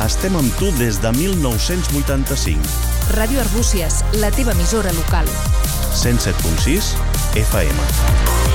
Estem amb tu des de 1985. Ràdio Arbúcies, la teva emissora local. 107.6 FM.